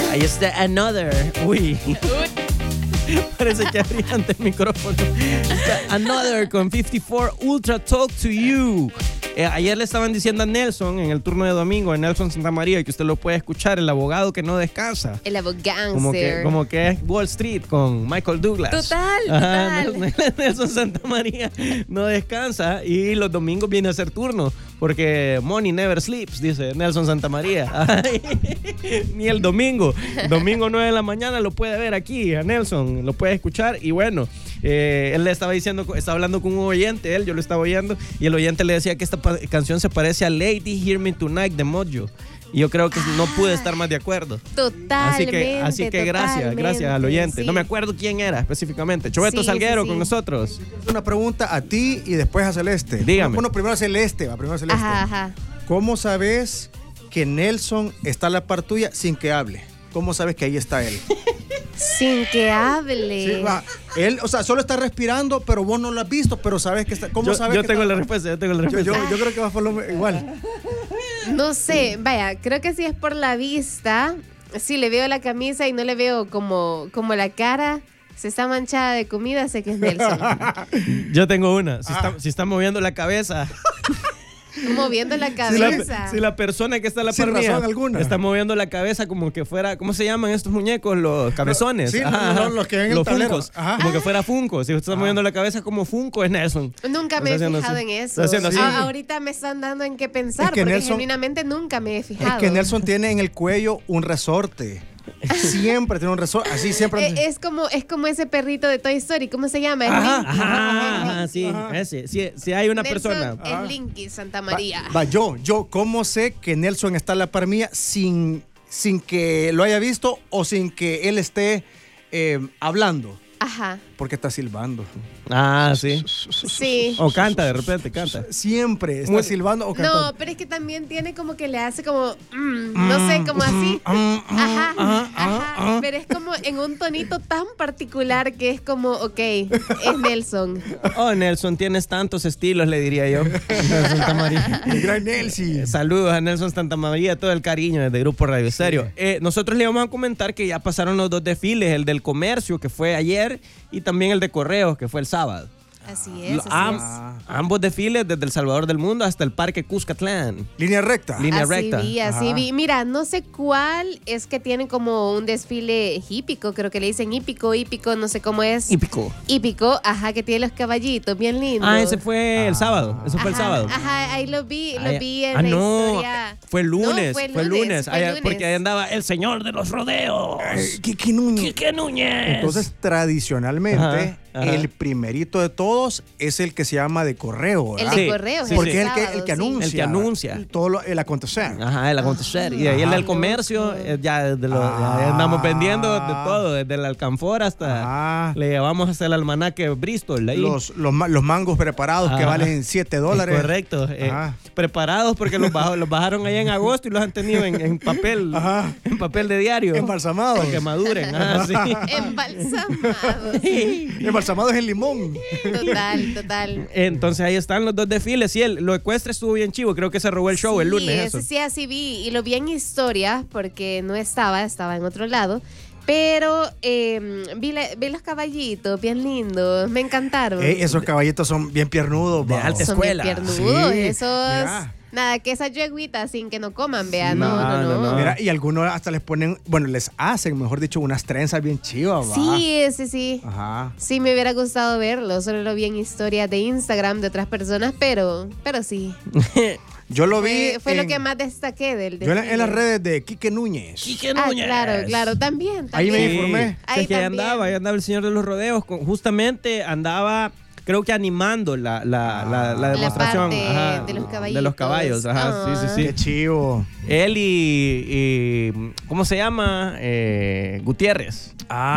Ahí está Another. Uy. Parece que abrí ante el micrófono. Está Another con 54 Ultra Talk to You. Ayer le estaban diciendo a Nelson en el turno de domingo, a Nelson Santamaría, que usted lo puede escuchar, el abogado que no descansa. El abogáncer. Como que es Wall Street con Michael Douglas. Total. Nelson Santamaría no descansa y los domingos viene a hacer turno porque money never sleeps, dice Nelson Santamaría. Ni el domingo. Domingo 9 de la mañana lo puede ver aquí a Nelson, lo puede escuchar y bueno, él le estaba diciendo, estaba hablando con un oyente, yo lo estaba oyendo y el oyente le decía que esta canción se parece a Lady Hear Me Tonight de Mojo. Y yo creo que no pude estar más de acuerdo. Totalmente. Así que gracias al oyente. Sí. No me acuerdo quién era específicamente. Chobeto Salguero con nosotros. Una pregunta a ti y después a Celeste. Dígame. Bueno, primero a Celeste. Ajá. ¿Cómo sabes que Nelson está a la par tuya sin que hable? ¿Cómo sabes que ahí está él? Sin que hable. Sí, va. Él, o sea, solo está respirando, pero vos no lo has visto, pero sabes que está. ¿Cómo sabes yo que tengo está? la respuesta, Yo creo que va por lo igual. No sé, vaya, creo que si es por la vista, sí le veo la camisa y no le veo como la cara. Si está manchada de comida, sé que es Nelson. Yo tengo una. Si está moviendo la cabeza. Moviendo la cabeza. Si la persona que está a la Sin par mía razón alguna. está moviendo la cabeza como que fuera, ¿cómo se llaman estos muñecos? Los cabezones. Sí, los que ven en el los tablero. Funkos. Ajá. Como que fuera Funko. Si usted está moviendo la cabeza como Funko, es Nelson. Nunca me he Está haciendo fijado así. en eso. Está haciendo así. Ahorita me están dando en qué pensar, Es que porque Nelson- genuinamente nunca me he fijado. Es que Nelson tiene en el cuello un resorte. Siempre tiene un resorte. Así siempre. Es como ese perrito de Toy Story. ¿Cómo se llama? Ajá, sí, ese. Si hay una Nelson persona. es Linky Santa María. Yo, ¿cómo sé que Nelson está a la par mía sin que lo haya visto o sin que él esté hablando? Ajá. Porque está silbando. Ah, sí. Sí. O canta, de repente, canta. Siempre está silbando o cantando. No, pero es que también tiene como que le hace como, no sé, como así. Ajá. Pero es como en un tonito tan particular que es como, ok, es Nelson. Oh, Nelson, tienes tantos estilos, le diría yo. Nelson Santamaría. El gran Nelson. Saludos a Nelson Santamaría, todo el cariño desde Grupo Radio Estéreo. Nosotros le vamos a comentar que ya pasaron los 2 desfiles, el del comercio, que fue ayer, y también el de correos, que fue el sábado. Así es. Ambos desfiles desde El Salvador del Mundo hasta el Parque Cuscatlán. Línea recta. Línea recta. Así vi. Mira, no sé cuál es que tienen como un desfile hípico, creo que le dicen hípico, no sé cómo es. Hípico, ajá, que tiene los caballitos, bien lindos. Ah, ese fue el sábado. Eso fue el sábado. Ajá, ahí lo vi en la no, historia. fue el lunes. No, fue el lunes. fue el lunes. Porque ahí andaba el señor de los rodeos. Quique Núñez. Quique Núñez. Entonces, tradicionalmente, Ajá. el primerito de todos es el que se llama de correo, ¿verdad? El de correo, Porque el es el que anuncia. El que anuncia. Todo el acontecer. Ajá, el acontecer. Y de ahí el del comercio, ya andamos vendiendo de todo, desde el alcanfor hasta le llevamos hasta el almanaque Bristol. Ahí. Los mangos preparados que valen $7. Correcto. Preparados porque los bajaron allá en agosto y los han tenido en papel, en papel de diario. Embalsamados. Para que maduren. Sí. Embalsamados. Embalsamados en limón. Total. Entonces ahí están los 2 desfiles. Sí, lo ecuestre estuvo bien chivo. Creo que se robó el show el lunes. Eso. Sí, así vi. Y lo vi en historia porque no estaba en otro lado. Pero vi los caballitos bien lindos. Me encantaron. Esos caballitos son bien piernudos. De alta son escuela. Bien piernudos. Sí, Esos... mira. Nada, que esa yeguita sin que no coman, vean. No. Mira, y algunos hasta les ponen, les hacen, mejor dicho, unas trenzas bien chivas, ¿va? Sí. Ajá. Sí, me hubiera gustado verlo. Solo lo vi en historias de Instagram de otras personas, pero sí. Yo lo vi. Fue lo que más destaqué del Yo desfile. en las redes de Quique Núñez. Claro, también. Ahí me informé. Ahí que andaba el señor de los rodeos. Justamente andaba, creo que animando la demostración. La parte de los caballos. Sí. Qué chivo. Él y ¿cómo se llama? Gutiérrez.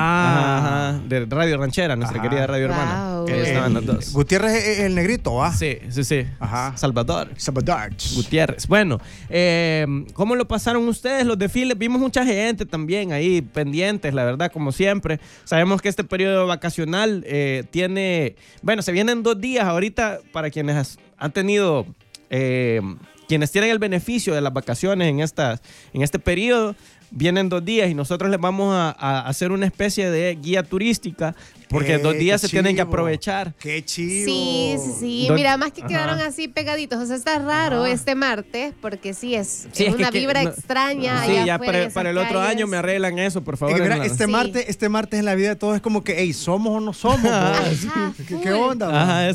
De Radio Ranchera, nuestra querida Radio Hermana. Que estaban los 2. Gutiérrez es el negrito, ¿va? Sí. Ajá. Salvador Sabadars. Gutiérrez. Bueno, ¿cómo lo pasaron ustedes los desfiles? Vimos mucha gente también ahí pendientes, la verdad, como siempre. Sabemos que este periodo vacacional se vienen 2 días ahorita para quienes han tenido, quienes tienen el beneficio de las vacaciones en este periodo. vienen 2 días y nosotros les vamos a hacer una especie de guía turística porque 2 días se tienen que aprovechar. ¡Qué chido! Sí. Mira, más que quedaron así pegaditos. O sea, está raro este martes porque sí es una vibra extraña. Sí, allá ya afuera en para el esas otro calles. año me arreglan eso, por favor. Es que mira, hermano. este martes en la vida de todos es como que, hey, ¿somos o no somos? Ajá, ¿Qué full. onda? Ajá,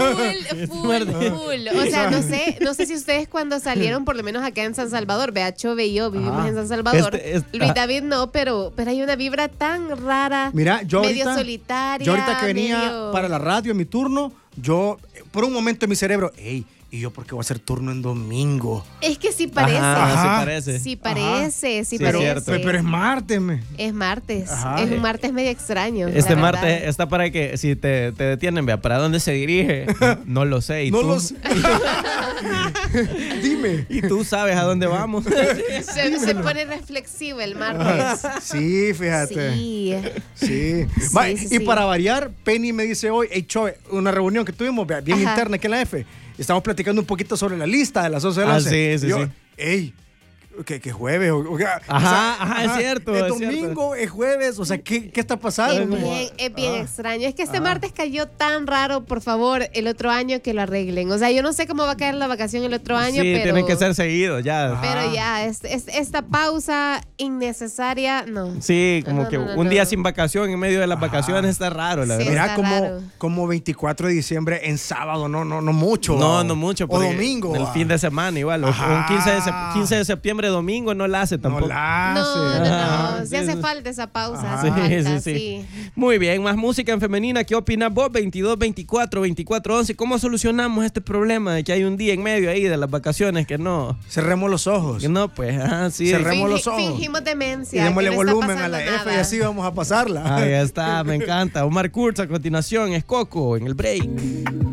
Full. O sea, no sé si ustedes cuando salieron, por lo menos acá en San Salvador, vea, Chove y yo vivimos en San Salvador. Luis David no, pero hay una vibra tan rara. Mira, yo medio ahorita, solitaria. yo ahorita que venía medio... para la radio en mi turno, yo, por un momento en mi cerebro, hey, ¿y yo por qué voy a hacer turno en domingo? Es que sí parece. Ajá, sí parece. Sí parece, sí Pero- parece. Pero es martes, me. Es martes. Ajá. Es un martes medio extraño. Este la martes verdad. está para que si te detienen, vea, ¿para dónde se dirige? No lo sé. ¿Y No tú? lo sé. Dime. ¿Y tú sabes a dónde vamos? Se pone reflexivo el martes. Sí, fíjate. Sí. Va, Sí, y sí. para variar, Penny me dice hoy, hey, Chove, una reunión que tuvimos vea, bien Ajá. interna aquí en la F. Estamos platicando un poquito sobre la lista de las 11 de la 11. sí. Hey, que jueves. Ajá, es cierto, Es es domingo, es jueves. O sea, ¿qué está pasando? Es bien extraño. Es que este martes cayó tan raro, por favor, el otro año que lo arreglen. O sea, yo no sé cómo va a caer la vacación el otro año, Sí, pero... tienen que ser seguidos, ya. Pero ya, esta pausa innecesaria, no. Sí, como No, que no, un día no. sin vacación en medio de las vacaciones está raro, la Sí. verdad. Mira, está raro. como 24 de diciembre en sábado, no mucho. No, ¿va? no mucho. O porque domingo. El ¿va? fin de semana igual. O Ajá. un 15 de septiembre, domingo, no la hace tampoco. No la No, hace. Ajá, sí sí, hace sí. falta esa pausa. Ajá. hace falta, Sí. Muy bien, más música en femenina. ¿Qué opinas vos? 22, 24, 24, 11. ¿Cómo solucionamos este problema de que hay un día en medio ahí de las vacaciones que no? Cerremos los ojos. Que no, pues, sí. Cerremos los ojos. Fingimos demencia. Y démosle que no está volumen a la pasando F y nada. así vamos a pasarla. Ahí está, me encanta. Omar Kurz a continuación, es Coco en el break.